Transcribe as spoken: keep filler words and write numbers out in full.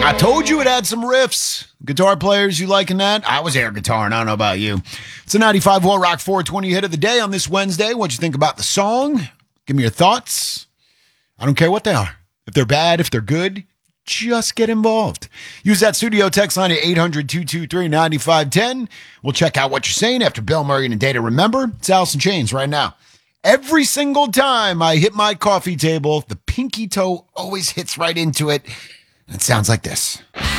I told you it had some riffs. Guitar players, you liking that? I was air guitar, and I don't know about you. It's a ninety-five Volt Rock four twenty hit of the day on this Wednesday. What'd you think about the song? Give me your thoughts. I don't care what they are. If they're bad, if they're good, just get involved. Use that studio text line at eight hundred, two two three, nine five one zero. We'll check out what you're saying after Bill Murray and a Day to Remember. It's Alice in Chains right now. Every single time I hit my coffee table, the pinky toe always hits right into it. It sounds like this.